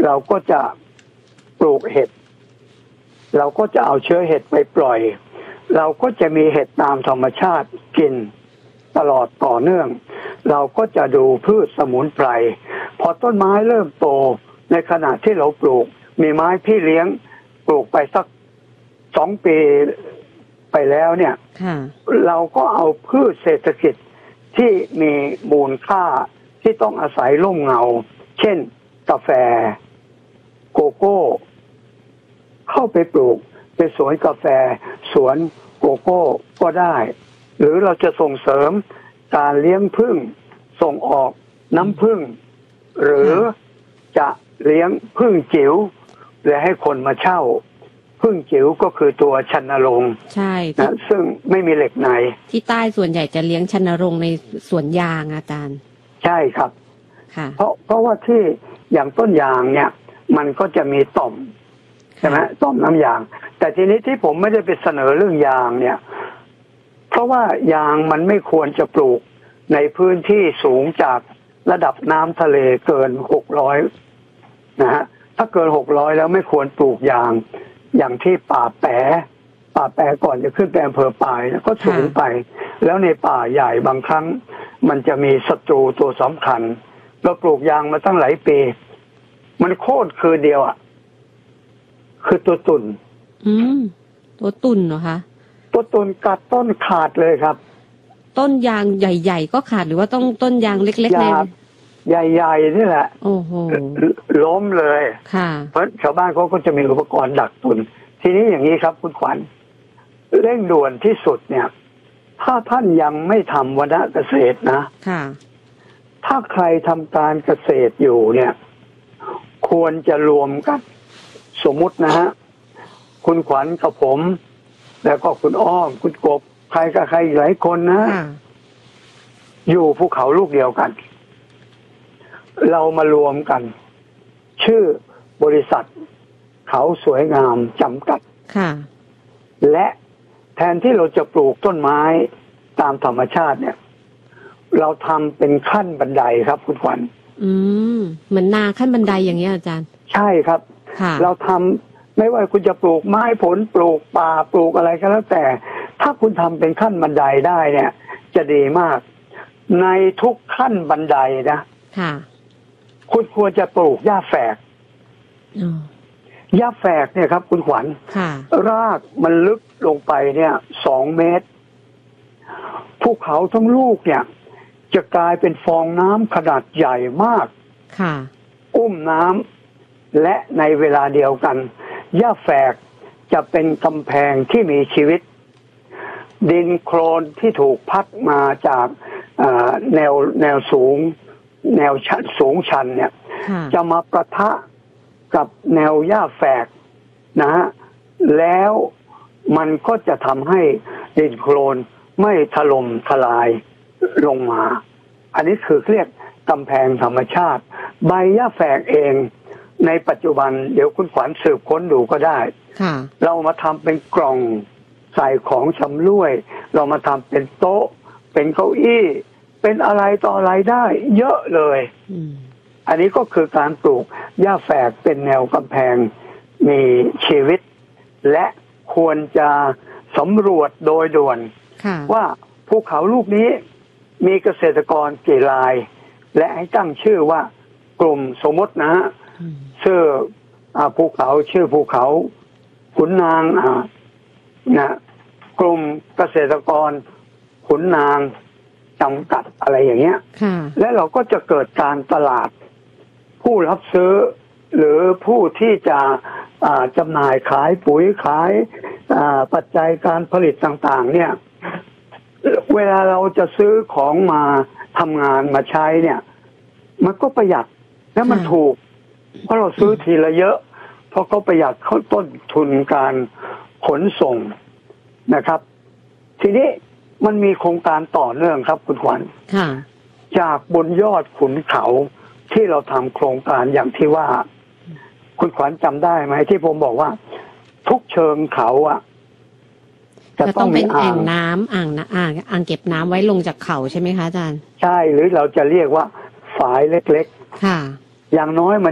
เราก็จะปลูกเห็ดเราก็จะเอาเชื้อเห็ดไปปล่อยเราก็จะมีเห็ดตามธรรมชาติกินตลอดต่อเนื่องเราก็จะดูพืชสมุนไพรพอต้นไม้เริ่มโตในขณะที่เราปลูกมีไม้พี่เลี้ยงปลูกไปสัก2 ปีไปแล้วเนี่ยเราก็เอาพืชเศรษฐกิจที่มีมูลค่าที่ต้องอาศัยร่มเงาเช่นกาแฟโกโก้เข้าไปปลูกเป็นสวนกาแฟสวนโกโก้ก็ได้หรือเราจะส่งเสริมการเลี้ยงผึ้งส่งออกน้ำผึ้งหรือจะเลี้ยงผึ้งจิ๋วและให้คนมาเช่าผึ้งจิ๋วก็คือตัวชันนรงค์ใช่นะซึ่งไม่มีเหล็กในที่ใต้ส่วนใหญ่จะเลี้ยงชันนรงค์ในสวนยางอาจารย์ใช่ครับค่ะเพราะว่าที่อย่างต้นยางเนี่ยมันก็จะมีต่อมใช่ไหมต่อมน้ำยางแต่ทีนี้ที่ผมไม่ได้ไปเสนอเรื่องยางเนี่ยเพราะว่ายางมันไม่ควรจะปลูกในพื้นที่สูงจากระดับน้ำทะเลเกิน600นะฮะถ้าเกิน600แล้วไม่ควรปลูกยางอย่างที่ป่าแปะก่อนจะขึ้นไปอำเภอป่ายก็สูงไปแล้วในป่าใหญ่บางครั้งมันจะมีศัตรูตัวสำคัญเราปลูกยางมาตั้งหลายปีมันโค่นคืนเดียวอ่ะคือตัวตุ่นตัวตุ่นเหรอคะตัวตุ่นกัดต้นขาดเลยครับต้นยางใหญ่ๆก็ขาดหรือว่าต้องต้นยางเล็กๆใหญ่ๆนี่แหละโอ้โหล้มเลยค่ะเพราะชาวบ้านเขาก็จะมีอุปกรณ์ดักตุ่นทีนี้อย่างนี้ครับคุณขวัญเร่งด่วนที่สุดเนี่ยถ้าท่านยังไม่ทำวรรณเกษตรนะค่ะถ้าใครทำการเกษตรอยู่เนี่ยควรจะรวมกันสมมุตินะฮะคุณขวัญกับผมแล้วก็คุณอ้อมคุณกบใครกับใครหลายคนนะอยู่ภูเขาลูกเดียวกันเรามารวมกันชื่อบริษัทเขาสวยงามจำกัดค่ะและแทนที่เราจะปลูกต้นไม้ตามธรรมชาติเนี่ยเราทำเป็นขั้นบันไดครับคุณขวัญเหมือนนาขั้นบันไดอย่างเงี้ยอาจารย์ใช่ครับเราทำไม่ว่าคุณจะปลูกไม้ผลปลูกป่าปลูกอะไรก็แล้วแต่ถ้าคุณทำเป็นขั้นบันไดได้เนี่ยจะดีมากในทุกขั้นบันไดนะคุณควรจะปลูกหญ้าแฝกหญ้าแฝกเนี่ยครับคุณขวัญรากมันลึกลงไปเนี่ย2 เมตรภูเขาทั้งลูกเนี่ยจะกลายเป็นฟองน้ำขนาดใหญ่มากอุ้มน้ำและในเวลาเดียวกันหญ้าแฝกจะเป็นกำแพงที่มีชีวิตดินโคลนที่ถูกพัดมาจากแนวสูงแนวชันสูงชันเนี่ยจะมาปะทะกับแนวหญ้าแฝกนะฮะแล้วมันก็จะทำให้ดินโคลนไม่ถล่มทลายลงมาอันนี้คือเรียกกำแพงธรรมชาติใบหญ้าแฝกเองในปัจจุบันเดี๋ยวคุณขวัญสืบค้นดูก็ได้เรามาทำเป็นกล่องใส่ของชำร่วยเรามาทำเป็นโต๊ะเป็นเก้าอี้เป็นอะไรต่ออะไรได้เยอะเลยอันนี้ก็คือการปลูกหญ้าแฝกเป็นแนวกำแพงมีชีวิตและควรจะสำรวจโดยด่วนว่าภูเขาลูกนี้มีเกษตรกรกี่รายและให้ตั้งชื่อว่ากลุ่มสมมตินะฮะชื่อภูเขาชื่อภูเขาขุนนางนะกลุ่มเกษตรกรขุนนางจำกัดอะไรอย่างเงี้ยและเราก็จะเกิดการตลาดผู้รับซื้อหรือผู้ที่จะจำหน่ายขายปุ๋ยขายปัจจัยการผลิตต่างๆเนี่ยเวลาเราจะซื้อของมาทำงานมาใช้เนี่ยมันก็ประหยัดและมันถูกเพราะเราซื้อทีละเยอะเพราะเขาประหยัดเขาต้นทุนการขนส่งนะครับทีนี้มันมีโครงการต่อเนื่องครับคุณขวัญจากบนยอดขุนเขาที่เราทำโครงการอย่างที่ว่าคุณขวัญจำได้ไหมที่ผมบอกว่าทุกเชิงเขาอ่ะจะต้องเป็นแอ่งน้ำอ่างเก็บน้ำไว้ลงจากเขาใช่ไหมคะอาจารย์ใช่หรือเราจะเรียกว่าฝายเล็กๆอย่างน้อยมัน